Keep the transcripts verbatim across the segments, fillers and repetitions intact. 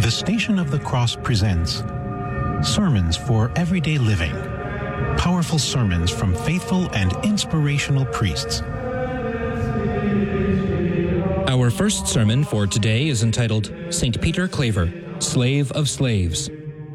The Station of the Cross presents Sermons for Everyday Living. Powerful sermons from faithful and inspirational priests. Our first sermon for today is entitled Saint Peter Claver, Slave of Slaves.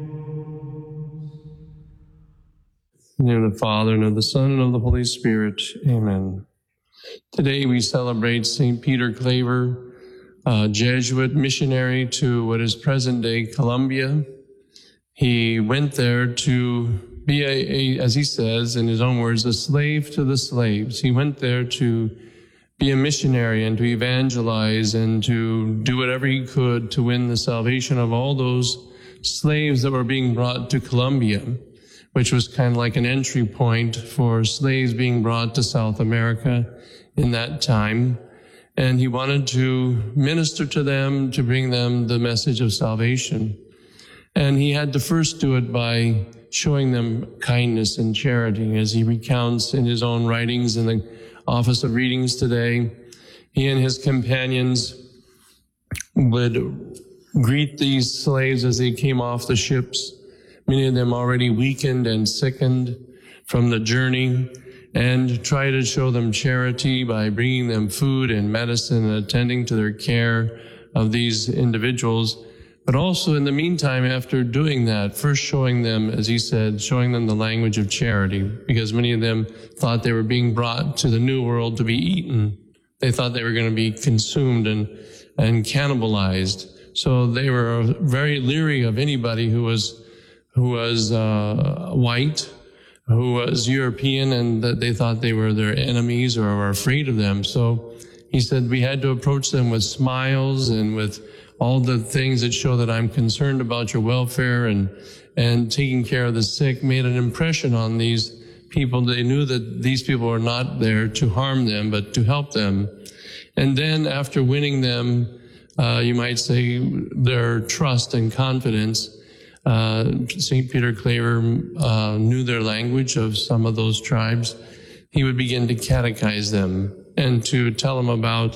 In the name of the Father, and of the Son, and of the Holy Spirit. Amen. Today we celebrate Saint Peter Claver, a Jesuit missionary to what is present-day Colombia. He went there to be, a, a, as he says in his own words, a slave to the slaves. He went there to be a missionary and to evangelize and to do whatever he could to win the salvation of all those slaves that were being brought to Colombia, which was kind of like an entry point for slaves being brought to South America in that time. And he wanted to minister to them, to bring them the message of salvation. And he had to first do it by showing them kindness and charity, as he recounts in his own writings in the Office of Readings today. He and his companions would greet these slaves as they came off the ships, many of them already weakened and sickened from the journey, and try to show them charity by bringing them food and medicine and attending to their care of these individuals. But also in the meantime, after doing that, first showing them, as he said, showing them the language of charity, because many of them thought they were being brought to the New World to be eaten. They thought they were going to be consumed and, and cannibalized. So they were very leery of anybody who was, who was, uh, white, who was European, and that they thought they were their enemies or were afraid of them. So he said we had to approach them with smiles and with all the things that show that I'm concerned about your welfare, and and taking care of the sick made an impression on these people. They knew that these people were not there to harm them, but to help them. And then after winning them, uh, you might say, their trust and confidence, Uh, Saint Peter Claver uh, knew their language of some of those tribes. He would begin to catechize them and to tell them about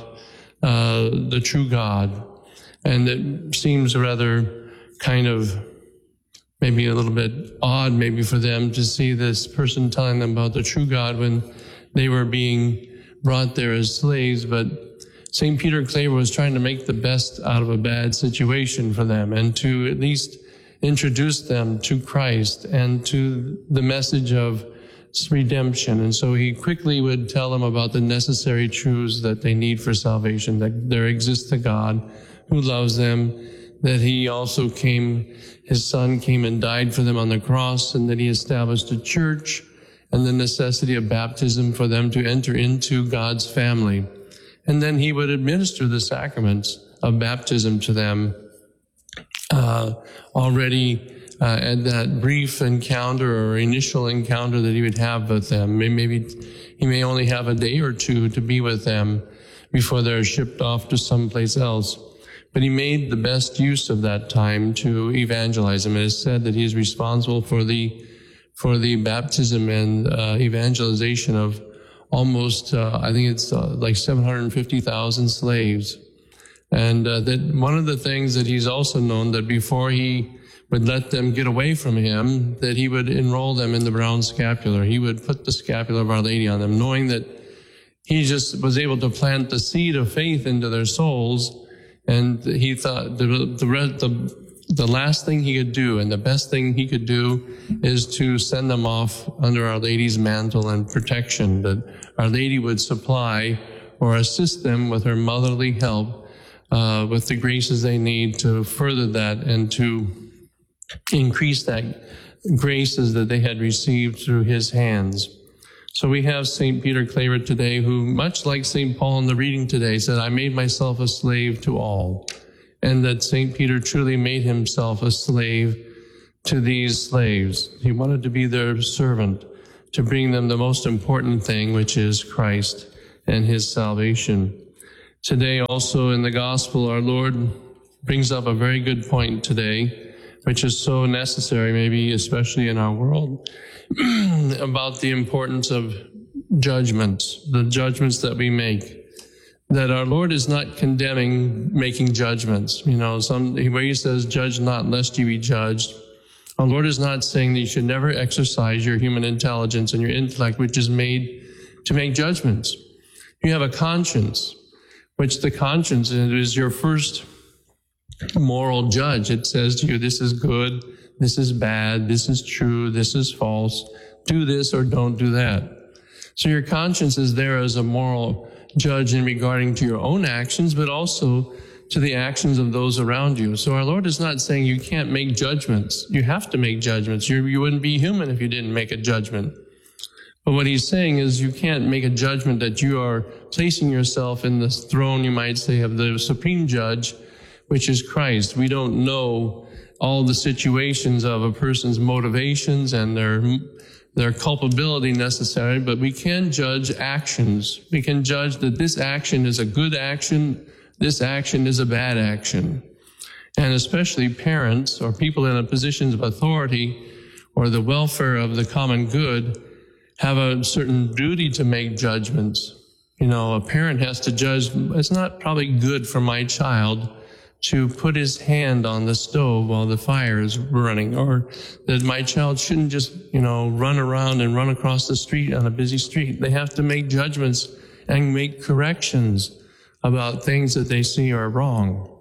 uh, the true God. And it seems rather kind of maybe a little bit odd maybe for them to see this person telling them about the true God when they were being brought there as slaves. But Saint Peter Claver was trying to make the best out of a bad situation for them, and to at least introduce them to Christ and to the message of redemption. And so he quickly would tell them about the necessary truths that they need for salvation, that there exists a God who loves them, that he also came, his son came and died for them on the cross, and that he established a church, and the necessity of baptism for them to enter into God's family. And then he would administer the sacraments of baptism to them. Uh, already uh, at that brief encounter or initial encounter that he would have with them. Maybe he may only have a day or two to be with them before they're shipped off to someplace else. But he made the best use of that time to evangelize them. It is said that he is responsible for the for the baptism and uh, evangelization of almost, uh, I think it's uh, like seven hundred fifty thousand slaves. And uh, that one of the things that he's also known, that before he would let them get away from him, that he would enroll them in the brown scapular. He would put the scapular of Our Lady on them, knowing that he just was able to plant the seed of faith into their souls. And he thought the the the, the last thing he could do, and the best thing he could do, is to send them off under Our Lady's mantle and protection, that Our Lady would supply or assist them with her motherly help, Uh, with the graces they need to further that and to increase that graces that they had received through his hands. So we have Saint Peter Claver today, who, much like Saint Paul in the reading today, said, I made myself a slave to all. And that Saint Peter truly made himself a slave to these slaves. He wanted to be their servant, to bring them the most important thing, which is Christ and his salvation. Today also in the gospel, our Lord brings up a very good point today, which is so necessary, maybe especially in our world, about the importance of judgments, the judgments that we make. that our Lord is not condemning making judgments. You know, some where he says, "Judge not, lest you be judged." Our Lord is not saying that you should never exercise your human intelligence and your intellect, which is made to make judgments. You have a conscience, which the conscience is your first moral judge. It says to you, this is good, this is bad, this is true, this is false, do this or don't do that. So your conscience is there as a moral judge in regarding to your own actions, but also to the actions of those around you. So our Lord is not saying you can't make judgments. You have to make judgments. You, you wouldn't be human if you didn't make a judgment. But what he's saying is you can't make a judgment that you are placing yourself in the throne, you might say, of the supreme judge, which is Christ. We don't know all the situations of a person's motivations and their their culpability necessary, but we can judge actions. We can judge that this action is a good action, this action is a bad action. And especially parents or people in a positions of authority or the welfare of the common good have a certain duty to make judgments. You know, a parent has to judge, it's not probably good for my child to put his hand on the stove while the fire is running, or that my child shouldn't just, you know, run around and run across the street on a busy street. They have to make judgments and make corrections about things that they see are wrong.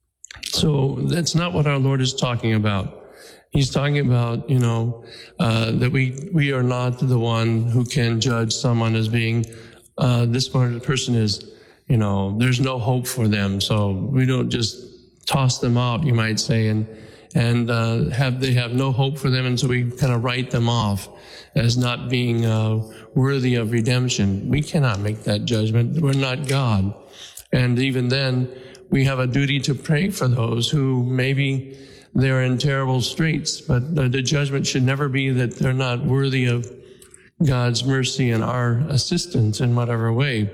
So that's not what our Lord is talking about. He's talking about, you know, uh, that we, we are not the one who can judge someone as being, uh, this person is, you know, there's no hope for them. So we don't just toss them out, you might say, and, and, uh, have, they have no hope for them. And so we kind of write them off as not being, uh, worthy of redemption. We cannot make that judgment. We're not God. And even then, we have a duty to pray for those who maybe they're in terrible straits, but the, the judgment should never be that they're not worthy of God's mercy and our assistance in whatever way.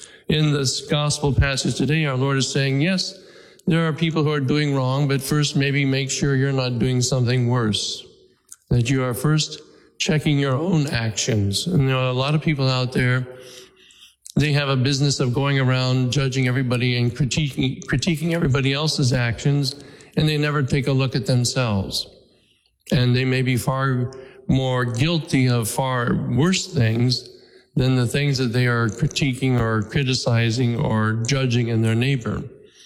In this gospel passage today, our Lord is saying, yes, there are people who are doing wrong, but first maybe make sure you're not doing something worse. That you are first checking your own actions. And there are a lot of people out there, they have a business of going around judging everybody and critiquing, critiquing everybody else's actions, and they never take a look at themselves. And they may be far more guilty of far worse things than the things that they are critiquing or criticizing or judging in their neighbor.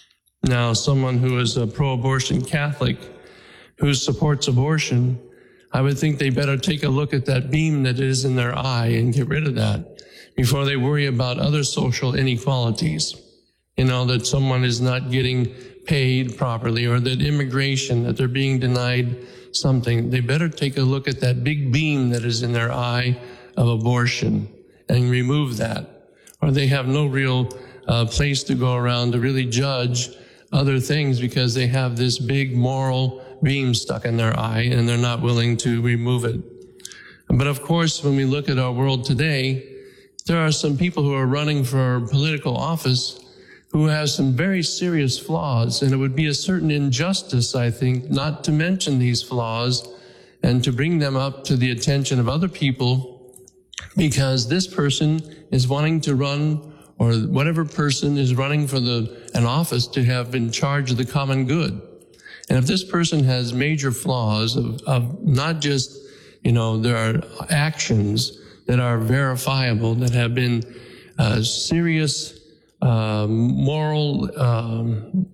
Now, someone who is a pro-abortion Catholic who supports abortion, I would think they better take a look at that beam that is in their eye and get rid of that before they worry about other social inequalities. You know, that someone is not getting paid properly, or that immigration, that they're being denied something. They better take a look at that big beam that is in their eye of abortion and remove that. Or they have no real uh, place to go around to really judge other things because they have this big moral beam stuck in their eye and they're not willing to remove it. But of course, when we look at our world today, there are some people who are running for political office who have some very serious flaws, and it would be a certain injustice, I think, not to mention these flaws and to bring them up to the attention of other people, because this person is wanting to run, or whatever person is running for the an office to have in charge of the common good. And if this person has major flaws of, of not just, you know, there are actions that are verifiable, that have been uh, serious uh, moral um,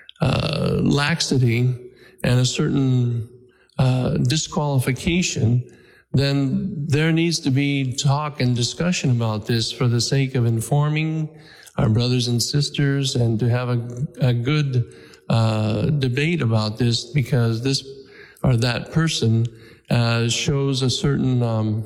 uh, laxity and a certain uh, disqualification, then there needs to be talk and discussion about this for the sake of informing our brothers and sisters and to have a, a good uh, debate about this, because this or that person uh, shows a certain um,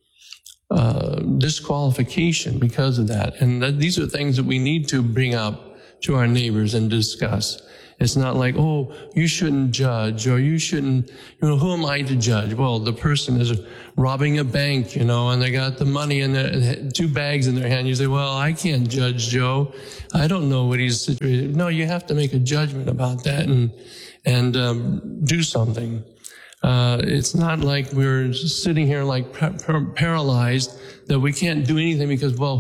uh, disqualification because of that. And that, these are things that we need to bring up to our neighbors and discuss. It's not like, oh, you shouldn't judge, or you shouldn't, you know, who am I to judge? Well, the person is robbing a bank, you know, and they got the money in their, two bags in their hand. You say, well, I can't judge Joe. I don't know what he's situated. No, you have to make a judgment about that and, and, um, do something. Uh, it's not like we're just sitting here like par- par- paralyzed that we can't do anything because, well,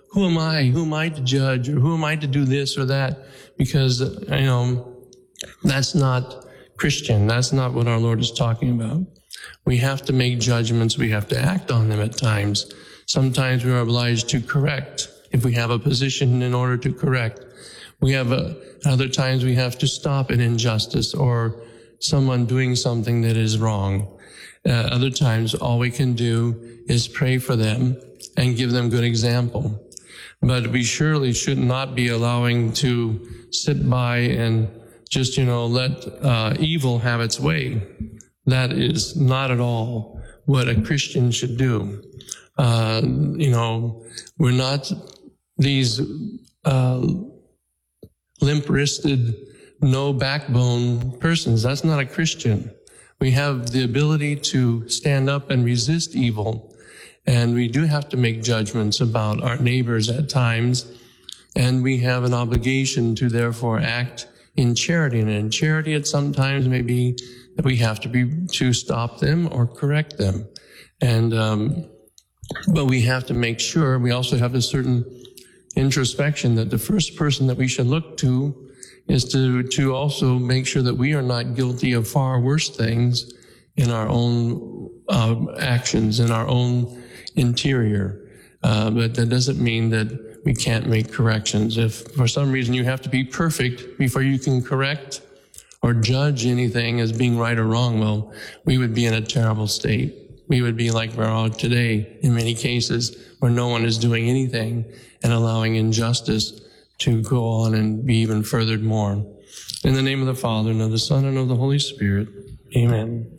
who am I? Who am I to judge? Or who am I to do this or that? Because, you know, that's not Christian. That's not what our Lord is talking about. We have to make judgments. We have to act on them at times. Sometimes we are obliged to correct if we have a position in order to correct. We have a, other times we have to stop an injustice or someone doing something that is wrong. Uh, other times all we can do is pray for them and give them good example. But we surely should not be allowing to sit by and just, you know, let uh, evil have its way. That is not at all what a Christian should do. Uh, you know, we're not these uh, limp-wristed, no backbone persons. That's not a Christian. We have the ability to stand up and resist evil. And we do have to make judgments about our neighbors at times. And we have an obligation to therefore act in charity. And in charity, it sometimes may be that we have to be to stop them or correct them. And, um, but we have to make sure we also have a certain introspection that the first person that we should look to is to, to also make sure that we are not guilty of far worse things in our own uh, actions, in our own interior. Uh, but that doesn't mean that we can't make corrections. If for some reason you have to be perfect before you can correct or judge anything as being right or wrong, well, we would be in a terrible state. We would be like we are today in many cases where no one is doing anything and allowing injustice to go on and be even furthered more. In the name of the Father, and of the Son, and of the Holy Spirit. Amen.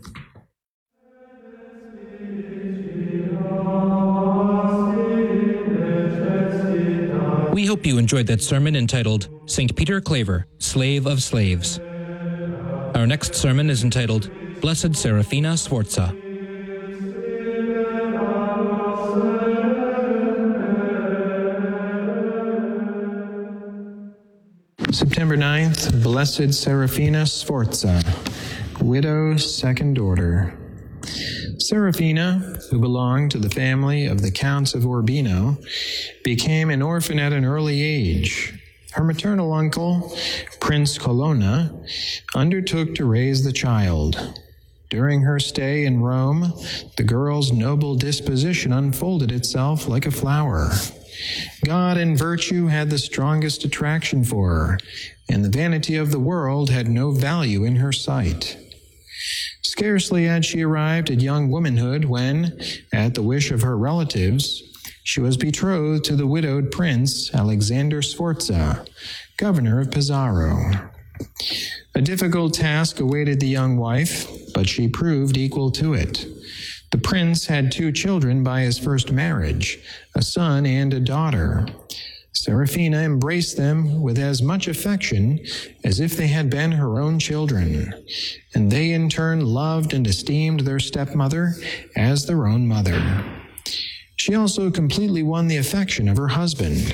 We hope you enjoyed that sermon entitled Saint Peter Claver, Slave of Slaves. Our next sermon is entitled Blessed Serafina Sforza. September ninth, Blessed Serafina Sforza, widow, second order. Serafina, who belonged to the family of the Counts of Urbino, became an orphan at an early age. Her maternal uncle, Prince Colonna, undertook to raise the child. During her stay in Rome, the girl's noble disposition unfolded itself like a flower. God and virtue had the strongest attraction for her, and the vanity of the world had no value in her sight. Scarcely had she arrived at young womanhood when, at the wish of her relatives, she was betrothed to the widowed prince Alexander Sforza, governor of Pesaro. A difficult task awaited the young wife, but she proved equal to it. The prince had two children by his first marriage, a son and a daughter. Serafina embraced them with as much affection as if they had been her own children, and they in turn loved and esteemed their stepmother as their own mother. She also completely won the affection of her husband.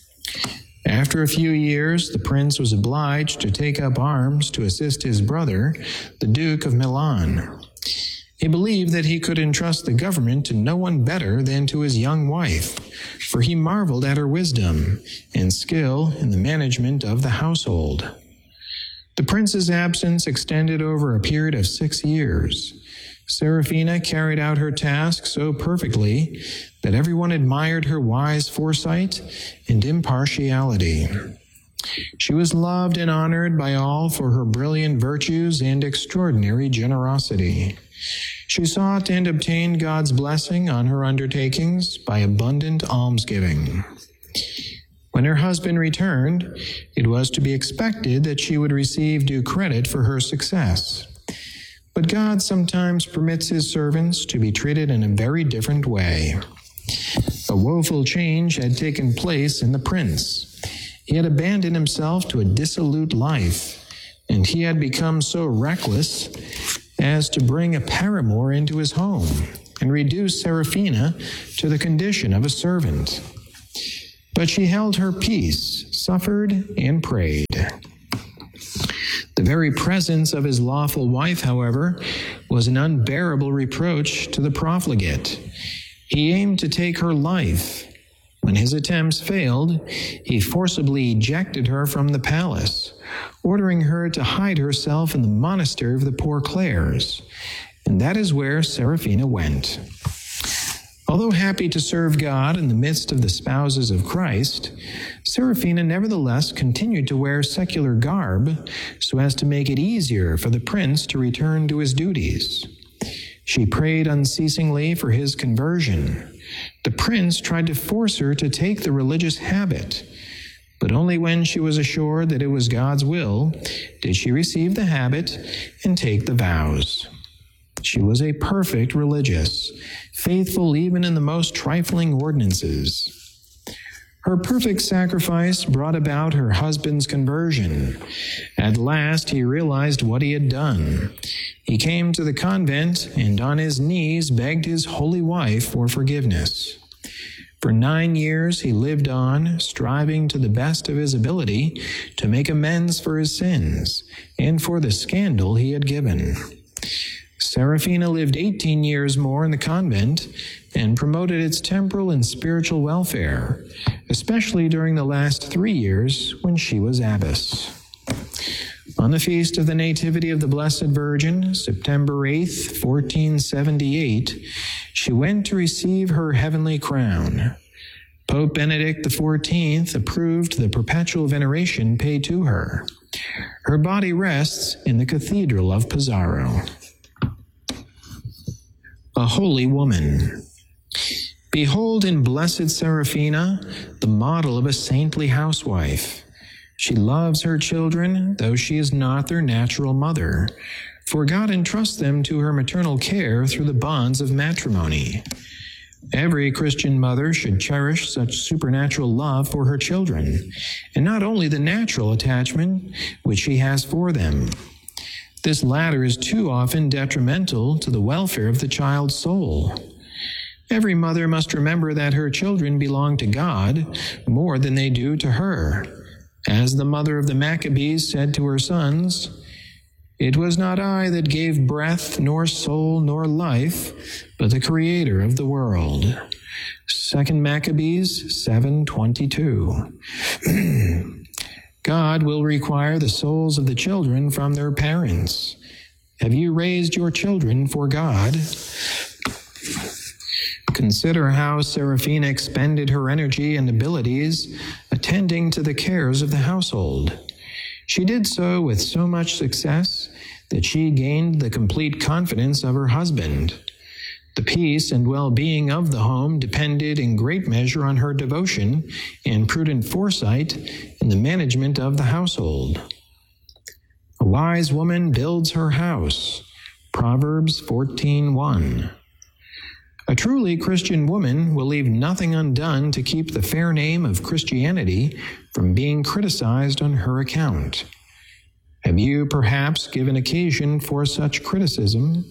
After a few years, the prince was obliged to take up arms to assist his brother, the Duke of Milan. He believed that he could entrust the government to no one better than to his young wife, for he marveled at her wisdom and skill in the management of the household. The prince's absence extended over a period of six years. Serafina carried out her task so perfectly that everyone admired her wise foresight and impartiality. She was loved and honored by all for her brilliant virtues and extraordinary generosity. She sought and obtained God's blessing on her undertakings by abundant almsgiving. When her husband returned, it was to be expected that she would receive due credit for her success. But God sometimes permits his servants to be treated in a very different way. A woeful change had taken place in the prince. He had abandoned himself to a dissolute life, and he had become so reckless as to bring a paramour into his home and reduce Serafina to the condition of a servant. But she held her peace, suffered, and prayed. The very presence of his lawful wife, however, was an unbearable reproach to the profligate. He aimed to take her life. When his attempts failed, he forcibly ejected her from the palace, ordering her to hide herself in the monastery of the Poor Clares, and that is where Seraphina went. Although happy to serve God in the midst of the spouses of Christ, Seraphina nevertheless continued to wear secular garb so as to make it easier for the prince to return to his duties. She prayed unceasingly for his conversion. The prince tried to force her to take the religious habit, but only when she was assured that it was God's will did she receive the habit and take the vows. She was a perfect religious, faithful even in the most trifling ordinances. Her perfect sacrifice brought about her husband's conversion. At last he realized what he had done. He came to the convent and on his knees begged his holy wife for forgiveness. For nine years he lived on, striving to the best of his ability to make amends for his sins and for the scandal he had given. Seraphina lived eighteen years more in the convent and promoted its temporal and spiritual welfare, especially during the last three years when she was abbess. On the feast of the Nativity of the Blessed Virgin, September eighth, fourteen seventy-eight, she went to receive her heavenly crown. Pope Benedict the fourteenth approved the perpetual veneration paid to her. Her body rests in the Cathedral of Pesaro. A holy woman. Behold in Blessed Seraphina the model of a saintly housewife. She loves her children, though she is not their natural mother, for God entrusts them to her maternal care through the bonds of matrimony. Every Christian mother should cherish such supernatural love for her children, and not only the natural attachment which she has for them. This latter is too often detrimental to the welfare of the child's soul. Every mother must remember that her children belong to God more than they do to her. As the mother of the Maccabees said to her sons, "It was not I that gave breath, nor soul, nor life, but the Creator of the world." Second Maccabees seven twenty-two. God will require the souls of the children from their parents. Have you raised your children for God? Consider how Seraphina expended her energy and abilities attending to the cares of the household. She did so with so much success that she gained the complete confidence of her husband. The peace and well-being of the home depended in great measure on her devotion and prudent foresight in the management of the household. A wise woman builds her house. Proverbs fourteen one. A truly Christian woman will leave nothing undone to keep the fair name of Christianity from being criticized on her account. Have you perhaps given occasion for such criticism?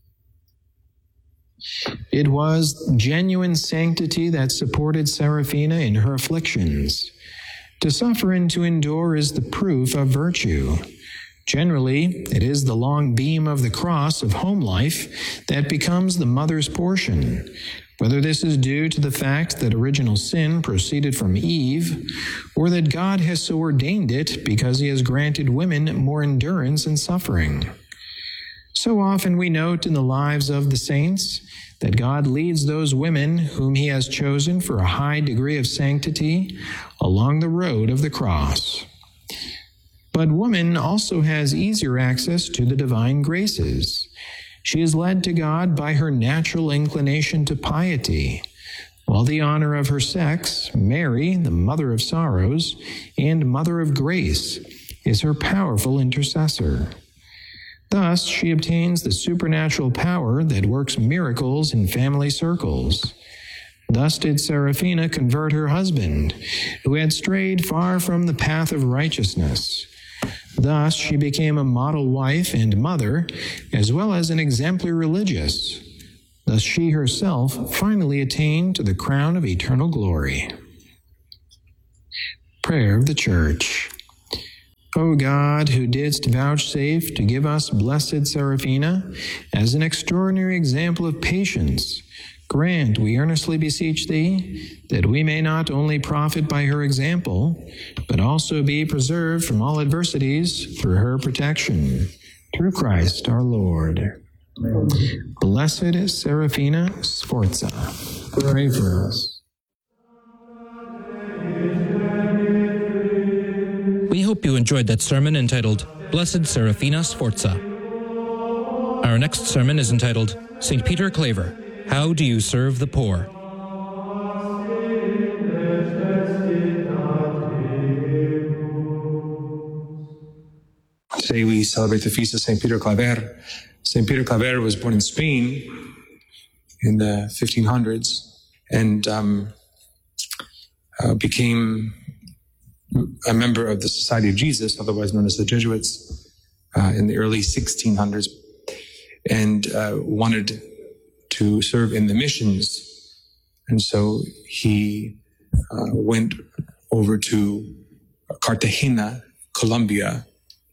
It was genuine sanctity that supported Seraphina in her afflictions. To suffer and to endure is the proof of virtue. Generally, it is the long beam of the cross of home life that becomes the mother's portion, whether this is due to the fact that original sin proceeded from Eve, or that God has so ordained it because he has granted women more endurance in suffering. So often we note in the lives of the saints that God leads those women whom he has chosen for a high degree of sanctity along the road of the cross. But woman also has easier access to the divine graces. She is led to God by her natural inclination to piety, while the honor of her sex, Mary, the mother of sorrows and mother of grace, is her powerful intercessor. Thus, she obtains the supernatural power that works miracles in family circles. Thus did Seraphina convert her husband, who had strayed far from the path of righteousness. Thus, she became a model wife and mother, as well as an exemplary religious. Thus, she herself finally attained to the crown of eternal glory. Prayer of the Church. O God, who didst vouchsafe to give us Blessed Seraphina as an extraordinary example of patience, grant, we earnestly beseech thee, that we may not only profit by her example, but also be preserved from all adversities through her protection. Through Christ our Lord. Amen. Blessed Seraphina Sforza, pray for us. We hope you enjoyed that sermon entitled, Blessed Seraphina Sforza. Our next sermon is entitled, Saint Peter Claver, How Do You Serve the Poor? Today we celebrate the feast of Saint Peter Claver. Saint Peter Claver was born in Spain in the fifteen hundreds and um, uh, became a member of the Society of Jesus, otherwise known as the Jesuits, uh, in the early sixteen hundreds, and uh, wanted to serve in the missions. And so he uh, went over to Cartagena, Colombia,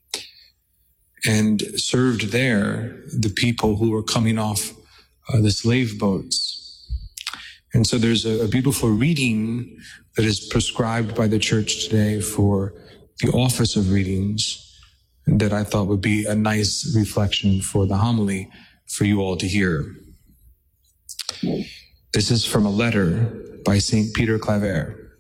and served there the people who were coming off uh, the slave boats. And so there's a, a beautiful reading that is prescribed by the church today for the office of readings that I thought would be a nice reflection for the homily for you all to hear. This is from a letter by Saint Peter Claver.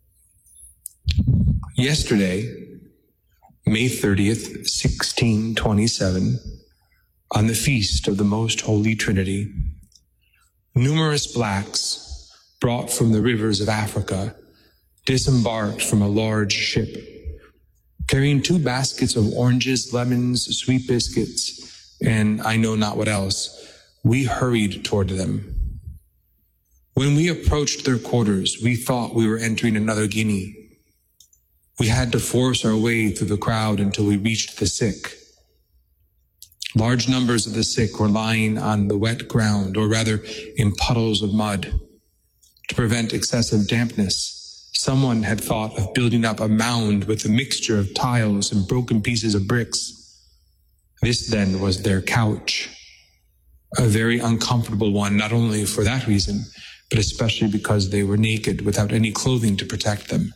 Yesterday, May thirtieth, sixteen twenty-seven, on the feast of the Most Holy Trinity, numerous blacks brought from the rivers of Africa disembarked from a large ship, carrying two baskets of oranges, lemons, sweet biscuits, and I know not what else. We hurried toward them. When we approached their quarters, we thought we were entering another Guinea. We had to force our way through the crowd until we reached the sick. Large numbers of the sick were lying on the wet ground, or rather in puddles of mud. To prevent excessive dampness, someone had thought of building up a mound with a mixture of tiles and broken pieces of bricks. This then was their couch, a very uncomfortable one, not only for that reason, but especially because they were naked without any clothing to protect them.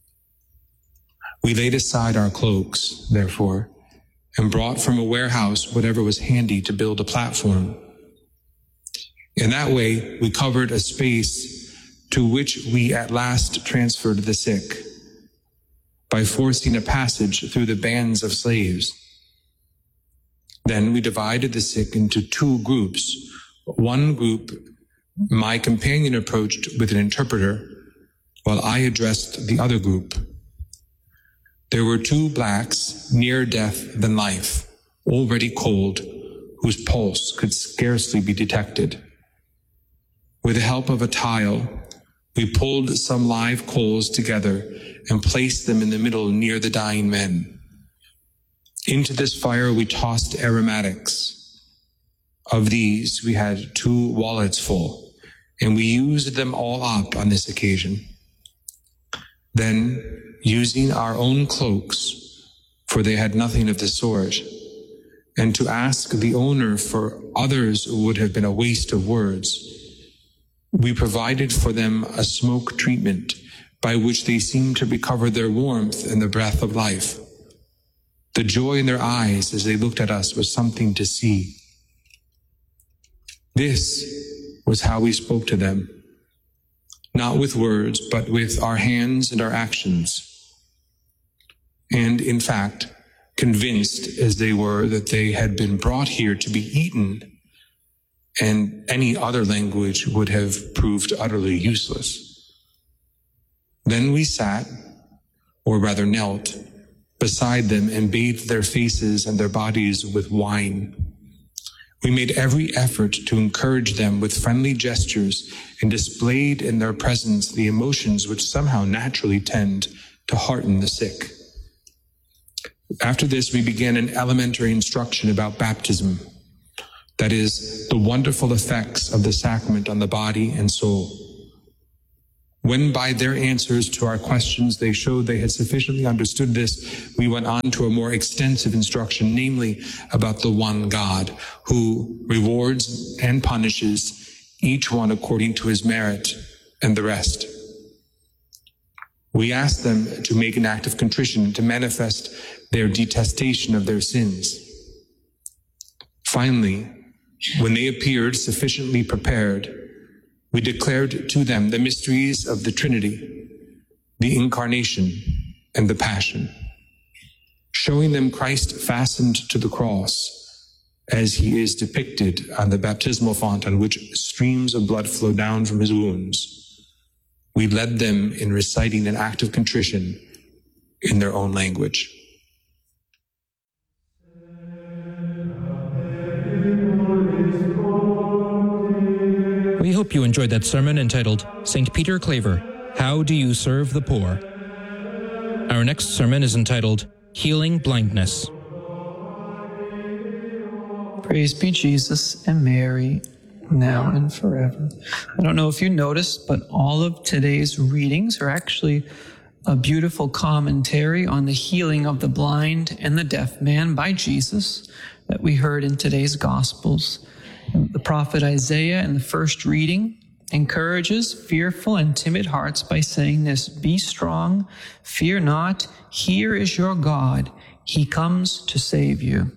We laid aside our cloaks, therefore, and brought from a warehouse whatever was handy to build a platform. In that way, we covered a space to which we at last transferred the sick by forcing a passage through the bands of slaves. Then we divided the sick into two groups. One group, my companion approached with an interpreter, while I addressed the other group. There were two blacks, nearer death than life, already cold, whose pulse could scarcely be detected. With the help of a tile, we pulled some live coals together and placed them in the middle near the dying men. Into this fire we tossed aromatics. Of these, we had two wallets full, and we used them all up on this occasion. Then, using our own cloaks, for they had nothing of the sort, and to ask the owner for others would have been a waste of words, we provided for them a smoke treatment by which they seemed to recover their warmth and the breath of life. The joy in their eyes as they looked at us was something to see. This was how we spoke to them, not with words, but with our hands and our actions. And in fact, convinced as they were that they had been brought here to be eaten, and any other language would have proved utterly useless. Then we sat, or rather knelt, beside them and bathed their faces and their bodies with wine. We made every effort to encourage them with friendly gestures and displayed in their presence the emotions which somehow naturally tend to hearten the sick. After this, we began an elementary instruction about baptism, that is, the wonderful effects of the sacrament on the body and soul. When by their answers to our questions they showed they had sufficiently understood this, we went on to a more extensive instruction, namely about the one God, who rewards and punishes each one according to his merit, and the rest. We ask them to make an act of contrition to manifest their detestation of their sins. Finally, when they appeared sufficiently prepared, we declared to them the mysteries of the Trinity, the Incarnation, and the Passion, showing them Christ fastened to the cross, as he is depicted on the baptismal font on which streams of blood flow down from his wounds. We led them in reciting an act of contrition in their own language. We hope you enjoyed that sermon entitled Saint Peter Claver, How Do You Serve the Poor? Our next sermon is entitled Healing Blindness. Praise be Jesus and Mary, now and forever. I don't know if you noticed, but all of today's readings are actually a beautiful commentary on the healing of the blind and the deaf man by Jesus that we heard in today's Gospels. The prophet Isaiah in the first reading encourages fearful and timid hearts by saying this, "Be strong, fear not, here is your God, he comes to save you."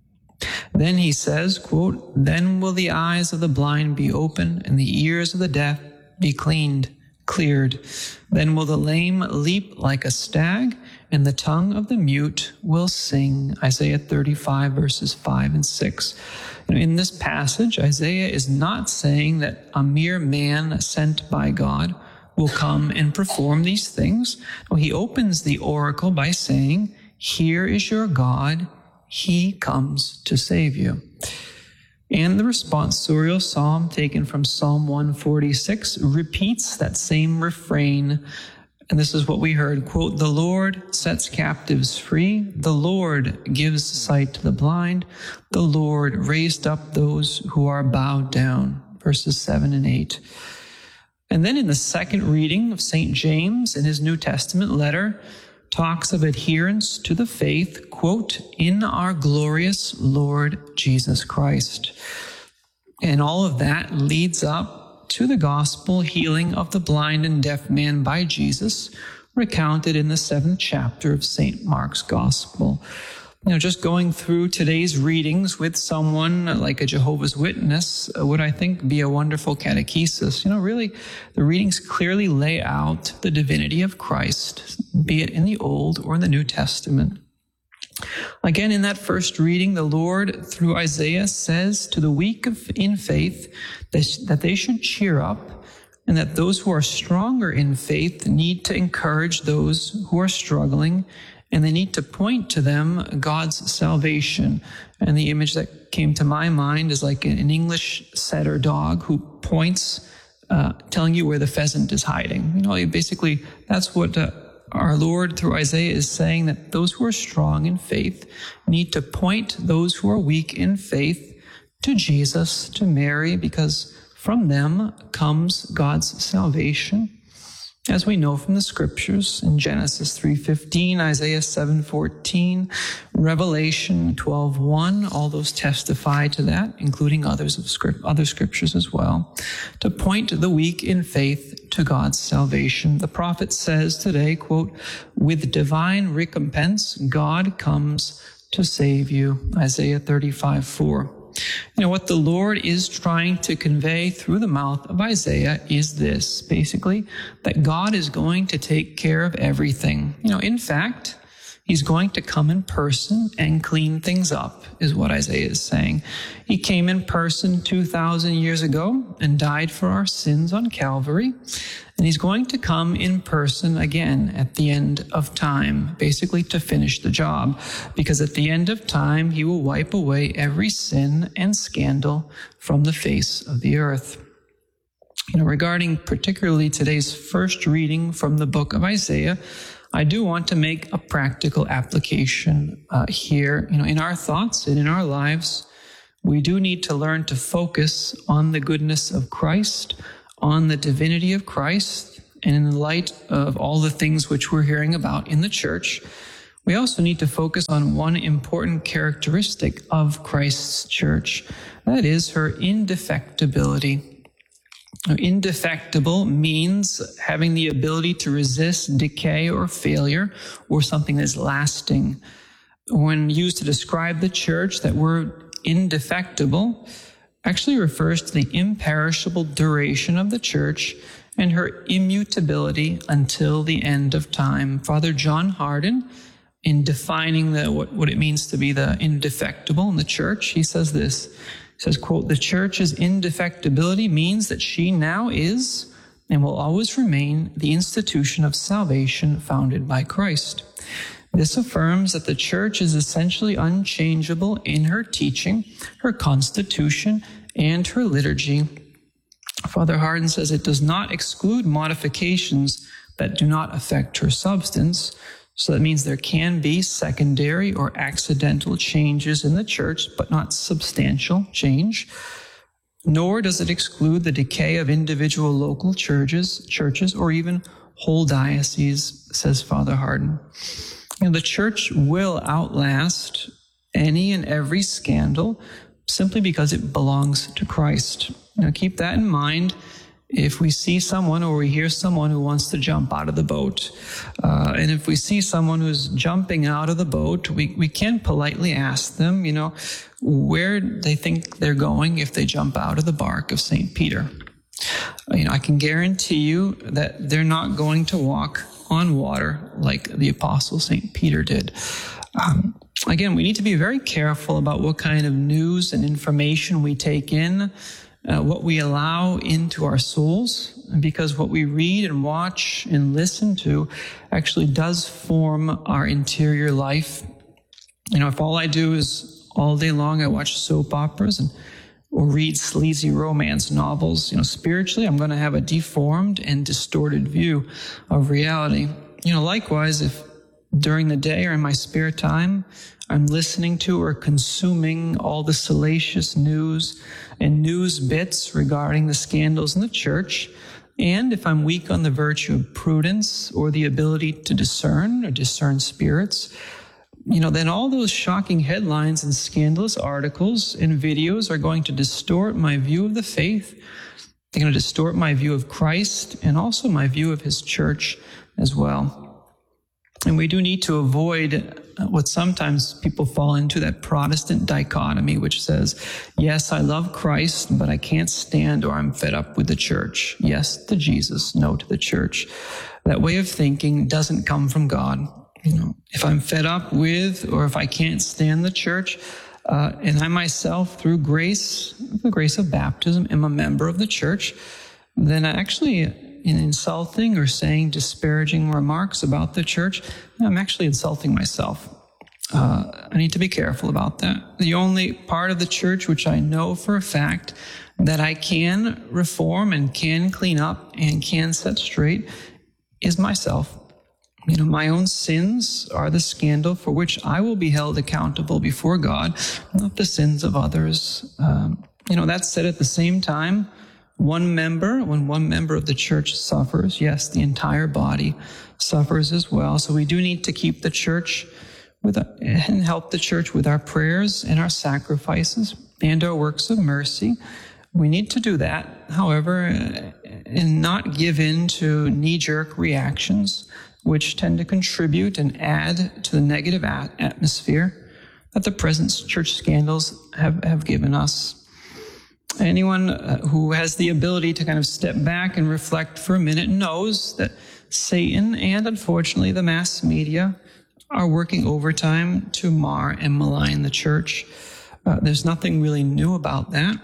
Then he says, quote, "Then will the eyes of the blind be opened and the ears of the deaf be cleaned, cleared. Then will the lame leap like a stag and the tongue of the mute will sing." Isaiah thirty-five verses five and six. In this passage, Isaiah is not saying that a mere man sent by God will come and perform these things. No, he opens the oracle by saying, "Here is your God, he comes to save you." And the responsorial psalm taken from Psalm one forty-six repeats that same refrain. And this is what we heard, quote, "The Lord sets captives free. The Lord gives sight to the blind. The Lord raised up those who are bowed down." Verses seven and eight. And then in the second reading of Saint James in his New Testament letter, talks of adherence to the faith, quote, "in our glorious Lord Jesus Christ." And all of that leads up to the gospel healing of the blind and deaf man by Jesus, recounted in the seventh chapter of Saint Mark's Gospel. You know, just going through today's readings with someone like a Jehovah's Witness would, I think, be a wonderful catechesis. You know, really, the readings clearly lay out the divinity of Christ, be it in the Old or in the New Testament. Again, in that first reading, the Lord, through Isaiah, says to the weak in faith that they should cheer up, and that those who are stronger in faith need to encourage those who are struggling, and they need to point to them God's salvation. And the image that came to my mind is like an English setter dog who points, uh, telling you where the pheasant is hiding. You know, basically, that's what uh, our Lord through Isaiah is saying, that those who are strong in faith need to point those who are weak in faith to Jesus, to Mary, because from them comes God's salvation. As we know from the scriptures in Genesis three fifteen, Isaiah seven fourteen, Revelation twelve one, all those testify to that, including others of script, other scriptures as well, to point the weak in faith to God's salvation. The prophet says today, quote, "With divine recompense, God comes to save you." Isaiah thirty-five four. You know, what the Lord is trying to convey through the mouth of Isaiah is this, basically, that God is going to take care of everything. You know, in fact, he's going to come in person and clean things up, is what Isaiah is saying. He came in person two thousand years ago and died for our sins on Calvary. And he's going to come in person again at the end of time, basically to finish the job. Because at the end of time, he will wipe away every sin and scandal from the face of the earth. You know, regarding particularly today's first reading from the book of Isaiah, I do want to make a practical application uh, here. You know, in our thoughts and in our lives, we do need to learn to focus on the goodness of Christ, on the divinity of Christ, and in the light of all the things which we're hearing about in the church, we also need to focus on one important characteristic of Christ's church. That is her indefectibility. Indefectible means having the ability to resist decay or failure, or something that's lasting. When used to describe the church, that word indefectible actually refers to the imperishable duration of the church and her immutability until the end of time. Father John Hardon, in defining the, what, what it means to be the indefectible in the church, he says this. He says, quote, "The church's indefectibility means that she now is and will always remain the institution of salvation founded by Christ. This affirms that the church is essentially unchangeable in her teaching, her constitution, and her liturgy." Father Hardon says it does not exclude modifications that do not affect her substance. So that means there can be secondary or accidental changes in the church, but not substantial change. Nor does it exclude the decay of individual local churches, churches, or even whole dioceses, says Father Hardon. You know, the church will outlast any and every scandal simply because it belongs to Christ. Now keep that in mind. If we see someone or we hear someone who wants to jump out of the boat, uh, and if we see someone who's jumping out of the boat, we, we can politely ask them, you know, where they think they're going if they jump out of the bark of Saint Peter. You know, I can guarantee you that they're not going to walk on water like the Apostle Saint Peter did. Um, again, we need to be very careful about what kind of news and information we take in, Uh, what we allow into our souls, because what we read and watch and listen to actually does form our interior life. You know, if all I do is all day long I watch soap operas and or read sleazy romance novels, you know, spiritually I'm going to have a deformed and distorted view of reality. You know, likewise, if during the day or in my spare time I'm listening to or consuming all the salacious news and news bits regarding the scandals in the church, and if I'm weak on the virtue of prudence or the ability to discern or discern spirits, you know, then all those shocking headlines and scandalous articles and videos are going to distort my view of the faith. They're going to distort my view of Christ and also my view of his church as well. And we do need to avoid what sometimes people fall into, that Protestant dichotomy, which says, yes, I love Christ, but I can't stand or I'm fed up with the church. Yes to Jesus, no to the church. That way of thinking doesn't come from God. You know, if I'm fed up with or if I can't stand the church, uh, and I myself, through grace, the grace of baptism, am a member of the church, then I actually, in insulting or saying disparaging remarks about the church, I'm actually insulting myself. Uh, I need to be careful about that. The only part of the church which I know for a fact that I can reform and can clean up and can set straight is myself. You know, my own sins are the scandal for which I will be held accountable before God, not the sins of others. Um, you know, that said, at the same time, One member, when one member of the church suffers, yes, the entire body suffers as well. So we do need to keep the church with and help the church with our prayers and our sacrifices and our works of mercy. We need to do that, however, and not give in to knee-jerk reactions, which tend to contribute and add to the negative atmosphere that the present church scandals have, have given us. Anyone who has the ability to kind of step back and reflect for a minute knows that Satan and, unfortunately, the mass media are working overtime to mar and malign the church. Uh, there's nothing really new about that.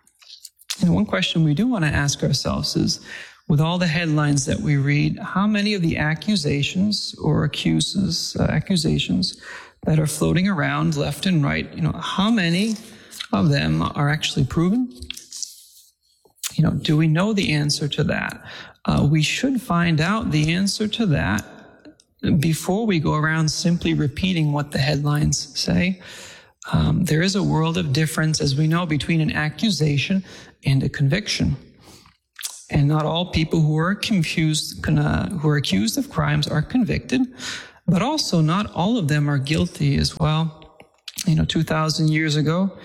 And one question we do want to ask ourselves is, with all the headlines that we read, how many of the accusations or accuses, uh, accusations that are floating around left and right, you know, how many of them are actually proven? You know, do we know the answer to that? Uh, we should find out the answer to that before we go around simply repeating what the headlines say. Um, there is a world of difference, as we know, between an accusation and a conviction. And not all people who are confused, uh, who are accused of crimes are convicted, but also not all of them are guilty as well. You know, two thousand years ago,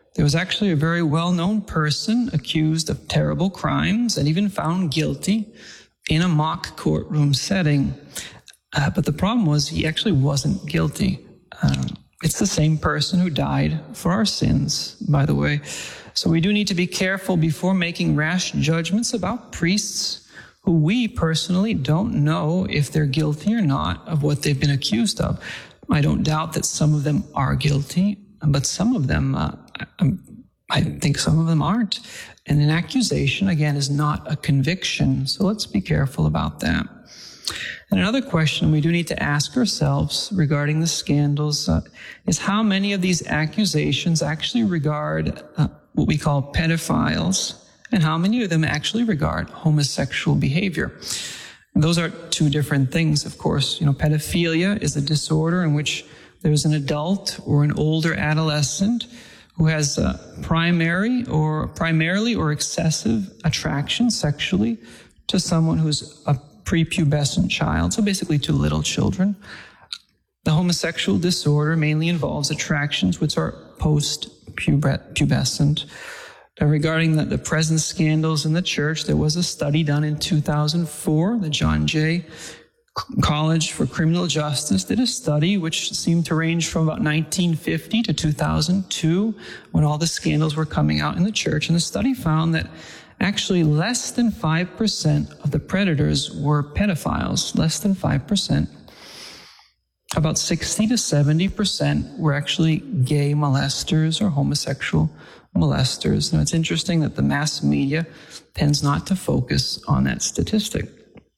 there was actually a very well-known person accused of terrible crimes and even found guilty in a mock courtroom setting. Uh, but the problem was he actually wasn't guilty. Um, it's the same person who died for our sins, by the way. So we do need to be careful before making rash judgments about priests who we personally don't know if they're guilty or not of what they've been accused of. I don't doubt that some of them are guilty, but some of them, uh, I, I think some of them aren't. And an accusation, again, is not a conviction. So let's be careful about that. And another question we do need to ask ourselves regarding the scandals uh, is how many of these accusations actually regard uh, what we call pedophiles, and how many of them actually regard homosexual behavior. And those are two different things, of course. You know, pedophilia is a disorder in which there's an adult or an older adolescent who has a primary or primarily or excessive attraction sexually to someone who's a prepubescent child, so basically to little children. The homosexual disorder mainly involves attractions which are post-pubescent. Now, regarding the, the present scandals in the church, there was a study done in two thousand four. The John Jay College for Criminal Justice did a study which seemed to range from about nineteen fifty to two thousand two, when all the scandals were coming out in the church. And the study found that actually less than five percent of the predators were pedophiles, less than five percent. About sixty to seventy percent were actually gay molesters or homosexual molesters. Now, it's interesting that the mass media tends not to focus on that statistic.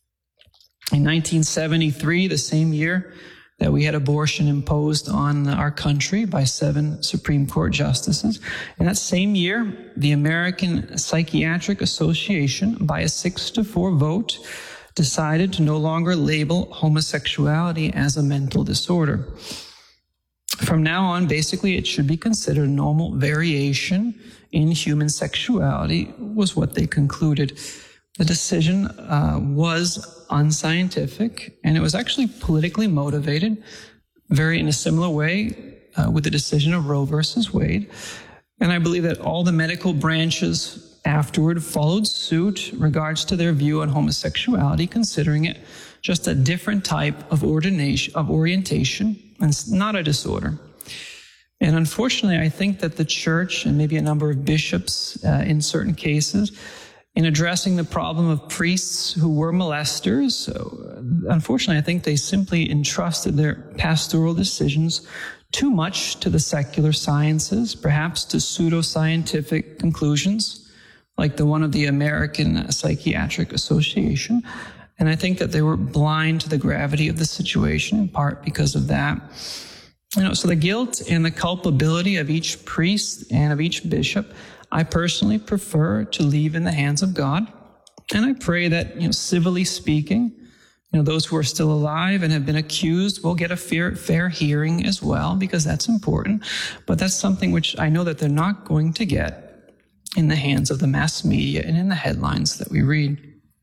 In nineteen seventy-three, the same year that we had abortion imposed on our country by seven Supreme Court justices, in that same year, the American Psychiatric Association, by a six to four vote, decided to no longer label homosexuality as a mental disorder. From now on, basically, it should be considered normal variation in human sexuality, was what they concluded. The decision uh, was unscientific, and it was actually politically motivated, very in a similar way uh, with the decision of Roe versus Wade. And I believe that all the medical branches afterward followed suit in regards to their view on homosexuality, considering it just a different type of ordination, of orientation, and it's not a disorder. And unfortunately, I think that the church and maybe a number of bishops uh, in certain cases, in addressing the problem of priests who were molesters, so, unfortunately, I think they simply entrusted their pastoral decisions too much to the secular sciences, perhaps to pseudoscientific conclusions, like the one of the American Psychiatric Association. And I think that they were blind to the gravity of the situation, in part because of that. You know, so the guilt and the culpability of each priest and of each bishop, I personally prefer to leave in the hands of God. And I pray that, you know, civilly speaking, you know, those who are still alive and have been accused will get a fair, fair hearing as well, because that's important. But that's something which I know that they're not going to get in the hands of the mass media and in the headlines that we read.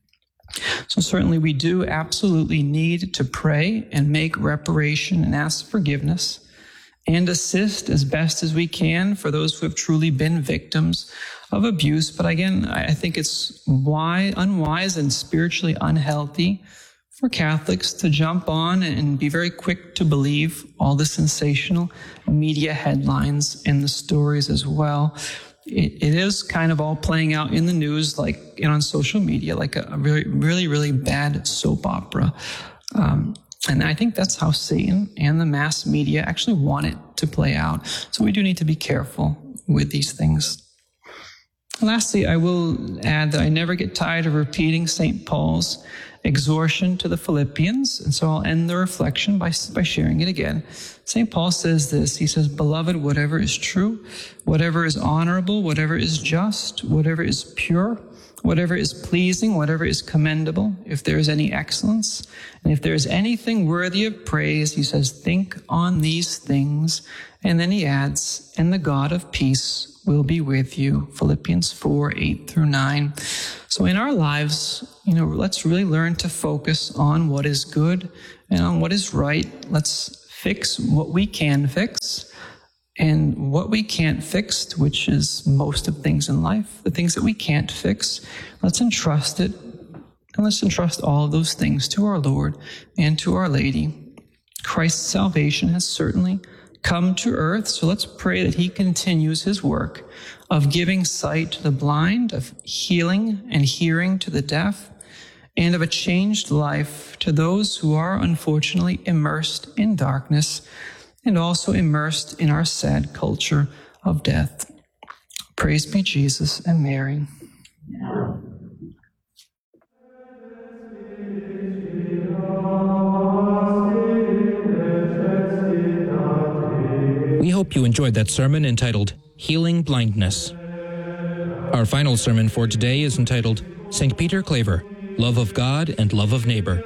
So certainly we do absolutely need to pray and make reparation and ask forgiveness and assist as best as we can for those who have truly been victims of abuse. But again, I think it's wise, unwise and spiritually unhealthy for Catholics to jump on and be very quick to believe all the sensational media headlines and the stories as well. It, it is kind of all playing out in the news, like and on social media, like a, a really, really, really bad soap opera. Um, and I think that's how Satan and the mass media actually want it to play out. So we do need to be careful with these things. Lastly, I will add that I never get tired of repeating Saint Paul's exhortation to the Philippians, and so I'll end the reflection by, by sharing it again. Saint Paul says this, he says, "Beloved, whatever is true, whatever is honorable, whatever is just, whatever is pure, whatever is pleasing, whatever is commendable, if there is any excellence, and if there is anything worthy of praise," he says, "think on these things." And then he adds, "and the God of peace will be with you." Philippians four, eight through nine. So in our lives, you know, let's really learn to focus on what is good and on what is right. Let's fix what we can fix And what we can't fix, which is most of things in life, the things that we can't fix, let's entrust it. And let's entrust all of those things to our Lord and to Our Lady. Christ's salvation has certainly come to earth, so let's pray that he continues his work of giving sight to the blind, of healing and hearing to the deaf, and of a changed life to those who are unfortunately immersed in darkness and also immersed in our sad culture of death. Praise be Jesus and Mary. We hope you enjoyed that sermon entitled Healing Blindness. Our final sermon for today is entitled Saint Peter Claver, Love of God and Love of Neighbor.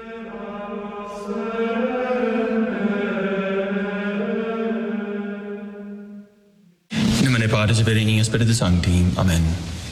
In nomine Patris et Filii et Spiritus Sancti. Amen.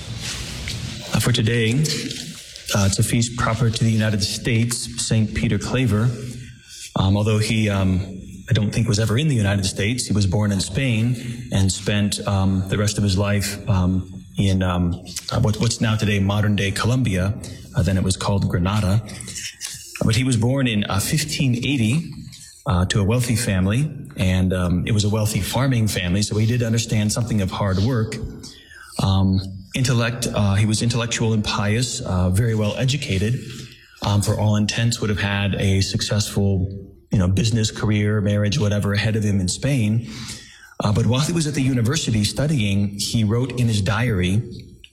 Uh, for today, uh, it's a feast proper to the United States, Saint Peter Claver. Um, although he, um, I don't think was ever in the United States. He was born in Spain and spent um, the rest of his life um, in um, uh, what, what's now today modern-day Colombia. Uh, then it was called Granada. But he was born in uh, fifteen eighty uh, to a wealthy family, and um, it was a wealthy farming family, so he did understand something of hard work. Um, intellect, uh, he was intellectual and pious, uh, very well educated. Um, for all intents, would have had a successful, you know, business career, marriage, whatever, ahead of him in Spain. Uh, but while he was at the university studying, he wrote in his diary,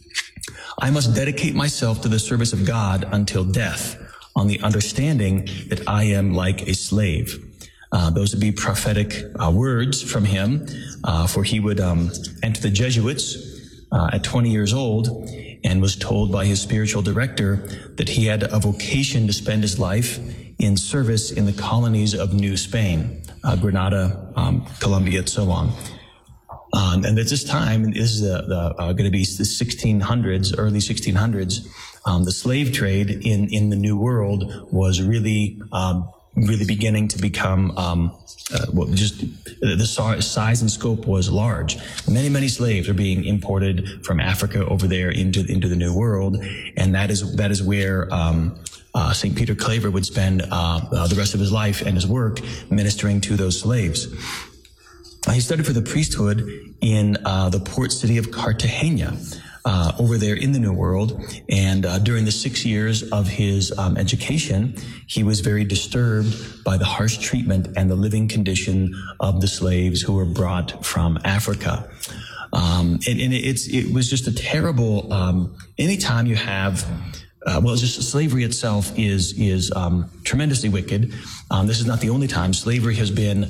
"I must dedicate myself to the service of God until death, on the understanding that I am like a slave." Uh, those would be prophetic uh, words from him, uh, for he would um, enter the Jesuits uh, at twenty years old, and was told by his spiritual director that he had a vocation to spend his life in service in the colonies of New Spain, uh, Granada, um, Colombia, and so on. Um, and at this time, this is the, the, uh, going to be the sixteen hundreds, early sixteen hundreds, um, the slave trade in, in the New World was really, um, really beginning to become, um, uh, well, just the size and scope was large. Many, many slaves are being imported from Africa over there into, into the New World. And that is, that is where, um, Uh, Saint Peter Claver would spend uh, uh, the rest of his life and his work ministering to those slaves. Uh, he studied for the priesthood in uh, the port city of Cartagena, uh, over there in the New World. And uh, during the six years of his um, education, he was very disturbed by the harsh treatment and the living condition of the slaves who were brought from Africa. Um, and, and it's, it was just a terrible, um, anytime you have Uh, well, just slavery itself is is um, tremendously wicked. Um, this is not the only time. Slavery has been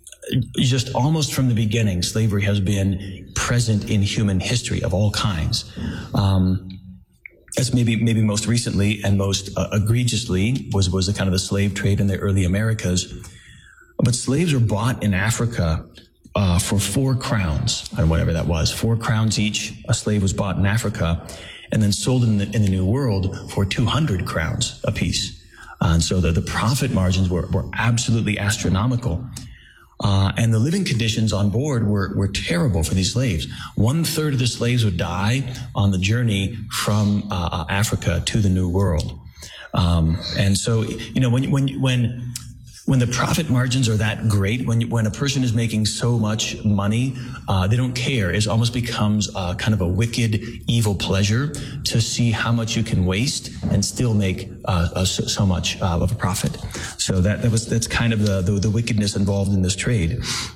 just almost from the beginning. Slavery has been present in human history of all kinds. Um, as maybe maybe most recently and most uh, egregiously was was the kind of the slave trade in the early Americas. But slaves were bought in Africa uh, for four crowns, or whatever that was, four crowns each. A slave was bought in Africa, and then sold in the, in the New World for two hundred crowns apiece. Uh, and so the, the profit margins were, were absolutely astronomical. Uh, and the living conditions on board were, were terrible for these slaves. One third of the slaves would die on the journey from uh, Africa to the New World. Um, and so, you know, when, when, when, When the profit margins are that great, when when a person is making so much money, uh, they don't care. It almost becomes uh, kind of a wicked, evil pleasure to see how much you can waste and still make uh, uh, so, so much uh, of a profit. So that that was that's kind of the the, the wickedness involved in this trade.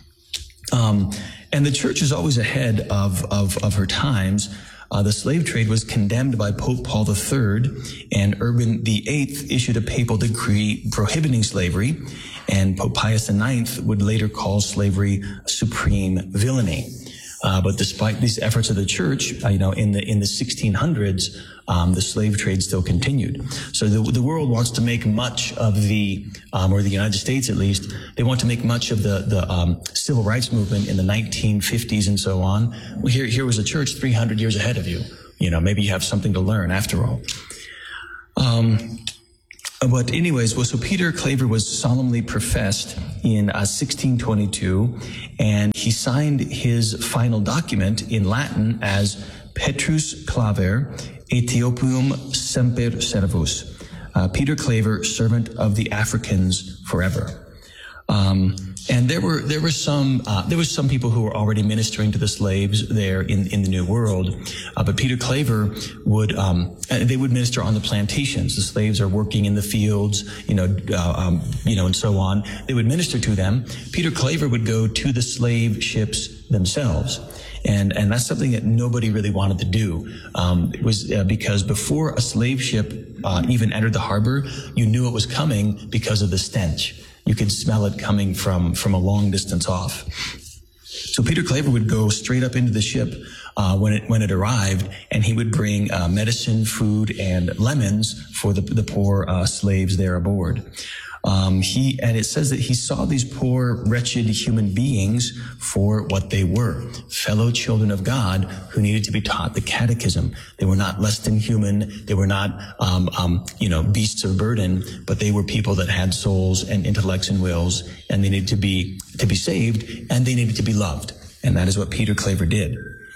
Um, and the church is always ahead of of, of her times. Uh, the slave trade was condemned by Pope Paul the Third, and Urban the Eighth issued a papal decree prohibiting slavery, and Pope Pius the Ninth would later call slavery supreme villainy. Uh, but despite these efforts of the church, uh, you know, in the in the sixteen hundreds, um, the slave trade still continued. So the the world wants to make much of the, um, or the United States at least, they want to make much of the the um, civil rights movement in the nineteen fifties and so on. Well, here here was a church three hundred years ahead of you. You know, maybe you have something to learn after all. Um, But anyways, well, so Peter Claver was solemnly professed in uh, sixteen twenty-two, and he signed his final document in Latin as Petrus Claver, Ethiopium Semper Servus. Uh, Peter Claver, servant of the Africans forever. Um, and there were there were some uh, there was some people who were already ministering to the slaves there in in the New World, uh, but Peter Claver would um, they would minister on the plantations. The slaves are working in the fields, you know, uh, um, you know, and so on. They would minister to them. Peter Claver would go to the slave ships themselves. And, and that's something that nobody really wanted to do. Um, it was uh, because before a slave ship uh, even entered the harbor, you knew it was coming because of the stench. You could smell it coming from, from a long distance off. So Peter Claver would go straight up into the ship uh, when it when it arrived, and he would bring uh, medicine, food, and lemons for the, the poor uh, slaves there aboard. Um, he, and it says that he saw these poor, wretched human beings for what they were, fellow children of God who needed to be taught the catechism. They were not less than human. They were not, um, um, you know, beasts of burden, but they were people that had souls and intellects and wills, and they needed to be, to be saved, and they needed to be loved. And that is what Peter Claver did.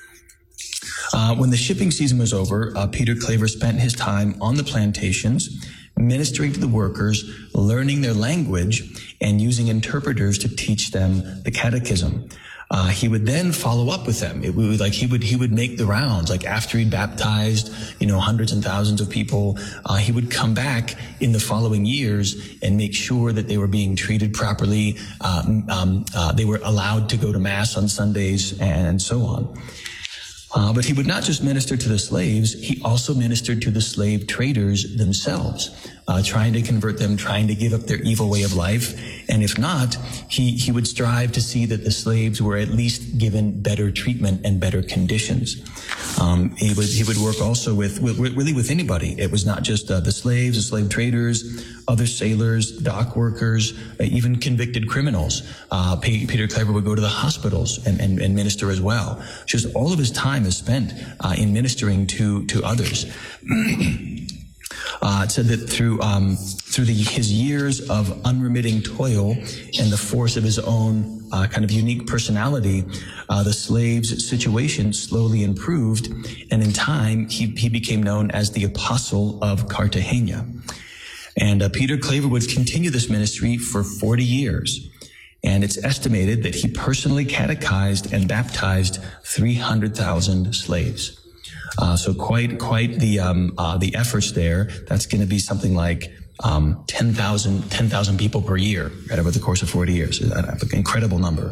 Uh, when the shipping season was over, uh, Peter Claver spent his time on the plantations, ministering to the workers, learning their language, and using interpreters to teach them the catechism. Uh, he would then follow up with them. It would like he would he would make the rounds. Like after he'd baptized, you know, hundreds and thousands of people, uh, he would come back in the following years and make sure that they were being treated properly. Um, um, uh, they were allowed to go to mass on Sundays and so on. Uh, but he would not just minister to the slaves, he also ministered to the slave traders themselves, uh, trying to convert them, trying to give up their evil way of life. And if not, he, he would strive to see that the slaves were at least given better treatment and better conditions. Um, he would, he would work also with, with, really with anybody. It was not just uh, the slaves, the slave traders, other sailors, dock workers, uh, even convicted criminals. Uh, Peter Claver would go to the hospitals and, and, and minister as well. Just all of his time is spent uh, in ministering to, to others. Uh, it said that through um, through the, his years of unremitting toil and the force of his own uh, kind of unique personality, uh, the slave's situation slowly improved, and in time he, he became known as the Apostle of Cartagena. And uh, Peter Claver would continue this ministry for forty years. And it's estimated that he personally catechized and baptized three hundred thousand slaves. Uh, so quite, quite the, um, uh, the efforts there. That's going to be something like, um, ten thousand, ten thousand people per year, right, over the course of forty years. That's an incredible number.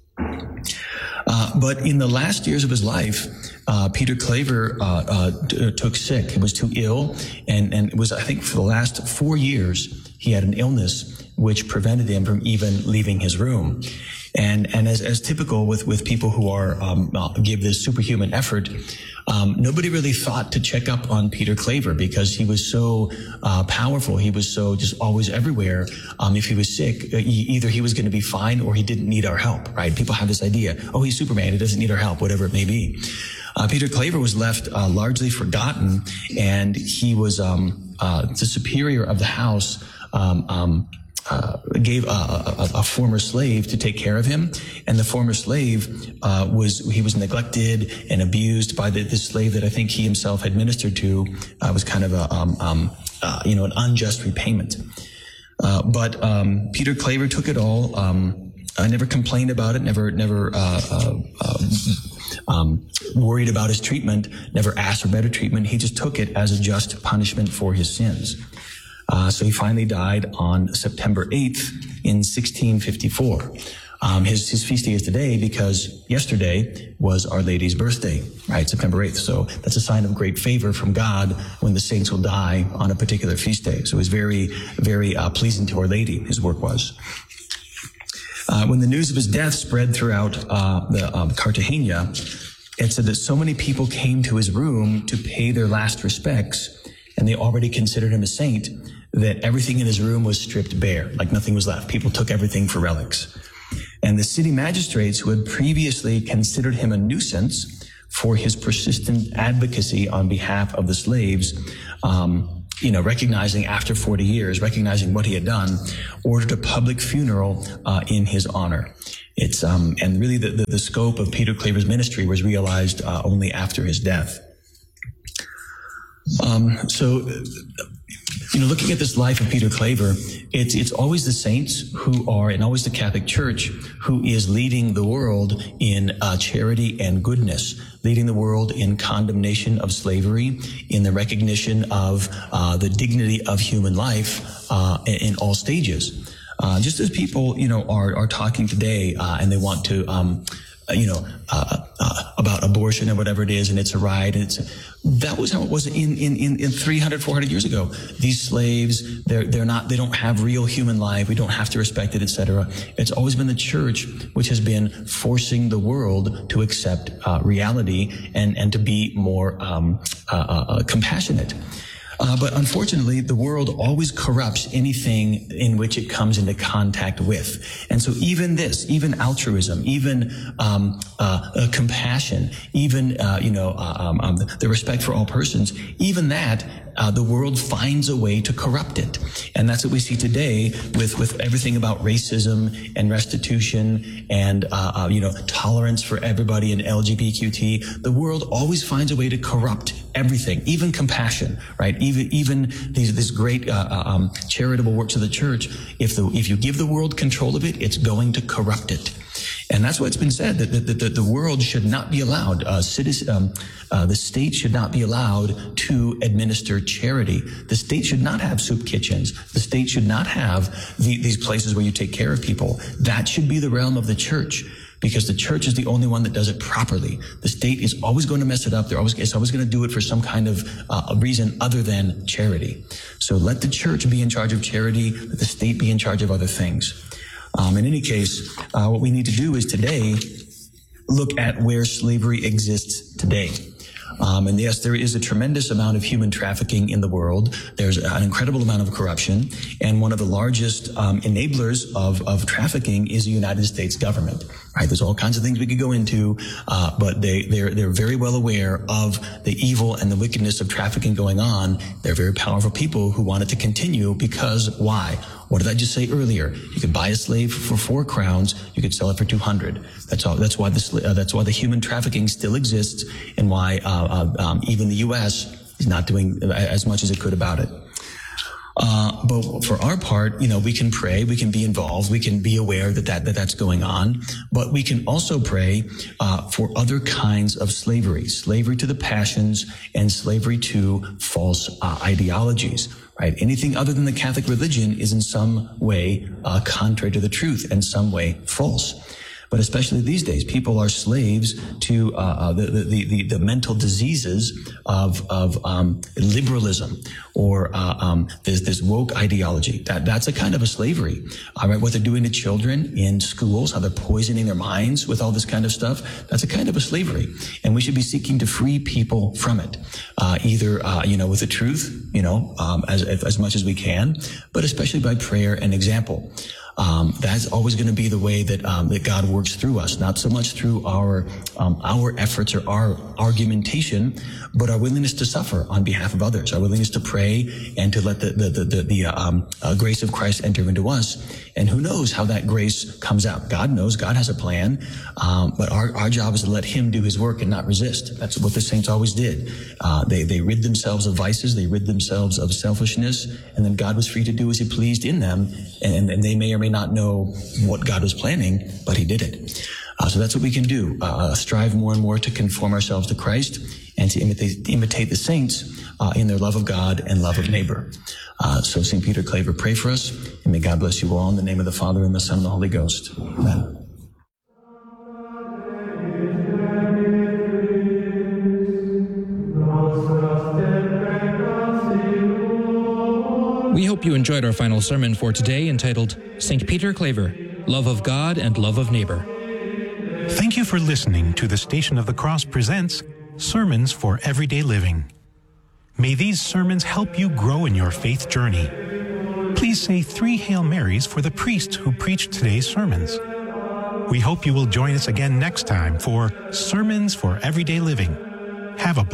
Uh, but in the last years of his life, uh, Peter Claver, uh, uh, t- took sick. He was too ill. And, and it was, I think for the last four years, he had an illness which prevented him from even leaving his room. And, and as, as typical with, with people who are, um, uh, give this superhuman effort, um, nobody really thought to check up on Peter Claver because he was so, uh, powerful. He was so just always everywhere. Um, if he was sick, he, either he was going to be fine or he didn't need our help, right? People have this idea, oh, he's Superman. He doesn't need our help, whatever it may be. Uh, Peter Claver was left, uh, largely forgotten, and he was, um, uh, the superior of the house, um, um, Uh, gave a, a, a former slave to take care of him, and the former slave uh, was he was neglected and abused by the, the slave that I think he himself had ministered to. Uh, was kind of a um, um, uh, you know an unjust repayment. Uh, but um, Peter Claver took it all. Um, I never complained about it. Never never uh, uh, uh, um, worried about his treatment. Never asked for better treatment. He just took it as a just punishment for his sins. Uh, so he finally died on September eighth in sixteen fifty-four. Um, his, his feast day is today because yesterday was Our Lady's birthday, right? September eighth. So that's a sign of great favor from God when the saints will die on a particular feast day. So it was very, very uh, pleasing to Our Lady, his work was. Uh, when the news of his death spread throughout uh, the um, Cartagena, it said that so many people came to his room to pay their last respects, and they already considered him a saint, that everything in his room was stripped bare, like nothing was left. People took everything for relics. And the city magistrates, who had previously considered him a nuisance for his persistent advocacy on behalf of the slaves, um, you know, recognizing after forty years, recognizing what he had done, ordered a public funeral uh, in his honor. It's um, and really the, the, the scope of Peter Claver's ministry was realized uh, only after his death. Um, so, you know, looking at this life of Peter Claver, it's it's always the saints who are, and always the Catholic Church who is leading the world in uh, charity and goodness, leading the world in condemnation of slavery, in the recognition of uh, the dignity of human life uh, in, in all stages. Uh, just as people, you know, are are talking today uh, and they want to, um, you know, uh, uh, about abortion or whatever it is, and it's a right, and it's that was how it was in in in, in three hundred, four hundred years ago. These slaves, they're they're not, they don't have real human life. We don't have to respect it, et cetera. It's always been the church which has been forcing the world to accept uh, reality and and to be more um, uh, uh, compassionate. Uh, but unfortunately, the world always corrupts anything in which it comes into contact with. And so even this, even altruism, even um, uh, uh, compassion, even, uh, you know, uh, um, um, the respect for all persons, even that, uh, the world finds a way to corrupt it. And that's what we see today with, with everything about racism and restitution and, uh, uh, you know, tolerance for everybody and L G B T Q. The world always finds a way to corrupt everything, even compassion, right? Even even these this great uh, um, charitable works of the church. If the if you give the world control of it, it's going to corrupt it, and that's why it's been said that the, the, the world should not be allowed. Uh, citizen, um, uh, the state should not be allowed to administer charity. The state should not have soup kitchens. The state should not have the, these places where you take care of people. That should be the realm of the church, because the church is the only one that does it properly. The state is always going to mess it up. They're always, it's always going to do it for some kind of uh, reason other than charity. So let the church be in charge of charity, let the state be in charge of other things. Um, in any case, uh, what we need to do is today look at where slavery exists today. Um, and yes, there is a tremendous amount of human trafficking in the world. There's an incredible amount of corruption. And one of the largest um, enablers of, of trafficking is the United States government. Right? There's all kinds of things we could go into, uh, but they, they're, they're very well aware of the evil and the wickedness of trafficking going on. They're very powerful people who want it to continue because why? What did I just say earlier? You could buy a slave for four crowns. You could sell it for two hundred. That's all. That's why the uh, that's why the human trafficking still exists, and why uh, uh, um, even the U S is not doing as much as it could about it. Uh, but for our part, you know, we can pray, we can be involved, we can be aware that, that, that that's going on, but we can also pray, uh, for other kinds of slavery, slavery to the passions and slavery to false, uh, ideologies, right? Anything other than the Catholic religion is in some way, uh, contrary to the truth, and some way false. But especially these days, people are slaves to uh, uh, the, the, the, the mental diseases of, of um, liberalism or uh, um, this, this woke ideology. That, that's a kind of a slavery. All right, what they're doing to children in schools, how they're poisoning their minds with all this kind of stuff, that's a kind of a slavery. And we should be seeking to free people from it, uh, either, uh, you know, with the truth, you know, um, as, as much as we can, but especially by prayer and example. Um, that's always going to be the way that um, that God works through us, not so much through our um, our efforts or our argumentation, but our willingness to suffer on behalf of others, our willingness to pray and to let the the the, the, the um, uh, grace of Christ enter into us. And who knows how that grace comes out? God knows. God has a plan, um, but our our job is to let Him do His work and not resist. That's what the saints always did. Uh, they they rid themselves of vices, they rid themselves of selfishness, and then God was free to do as He pleased in them, and, and they may or may not know what God was planning, but He did it. Uh, so that's what we can do. Uh, strive more and more to conform ourselves to Christ and to imitate, imitate the saints uh, in their love of God and love of neighbor. Uh, so Saint Peter Claver, pray for us, and may God bless you all in the name of the Father and the Son and the Holy Ghost. Amen. We hope you enjoyed our final sermon for today, entitled Saint Peter Claver, Love of God and Love of Neighbor. Thank you for listening to the Station of the Cross presents Sermons for Everyday Living. May these sermons help you grow in your faith journey. Please say three Hail Marys for the priest who preached today's sermons. We hope you will join us again next time for Sermons for Everyday Living. Have a blessed